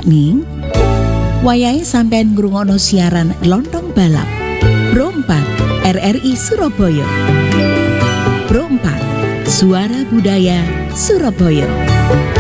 ning wayahe sampean ngrungokno siaran Lontong Balap Pro 4 RRI Surabaya. Pro 4 Suara Budaya Surabaya.